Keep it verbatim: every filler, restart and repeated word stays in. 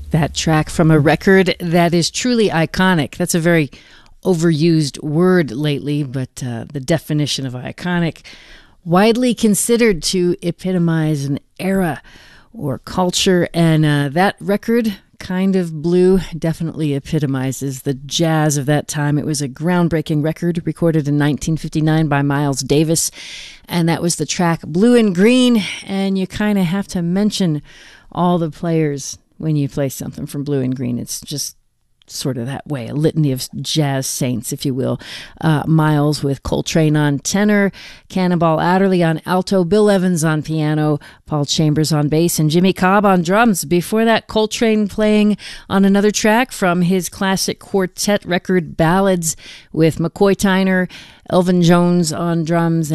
That track from a record that is truly iconic. That's a very overused word lately, but uh, the definition of iconic, widely considered to epitomize an era or culture, and uh, that record, Kind of Blue, definitely epitomizes the jazz of that time. It was a groundbreaking record recorded in nineteen fifty-nine by Miles Davis, and that was the track Blue and Green, and you kind of have to mention all the players when you play something from Blue and Green. It's just sort of that way, a litany of jazz saints, if you will. Uh, Miles with Coltrane on tenor, Cannonball Adderley on alto, Bill Evans on piano, Paul Chambers on bass, and Jimmy Cobb on drums. Before that, Coltrane playing on another track from his classic quartet record Ballads with McCoy Tyner, Elvin Jones on drums,